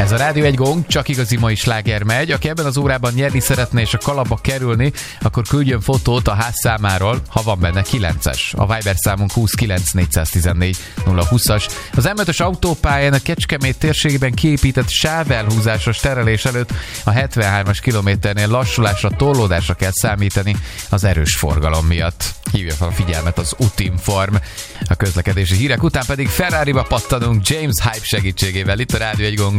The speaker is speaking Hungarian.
Ez a Rádió egy gong, csak igazi mai sláger megy. Aki ebben az órában nyerni szeretne és a kalapba kerülni, akkor küldjön fotót a házszámáról, ha van benne 9-es. A Viber számunk 29 414 020-as. Az M5-ös autópályán a Kecskemét térségében kiépített sávelhúzásos terelés előtt a 73-as kilométernél lassulásra, torlódásra kell számítani az erős forgalom miatt. Hívja fel a figyelmet az Utinform. A közlekedési hírek után pedig Ferrariba pattanunk James Hype segítségével itt a Rádió egy gong.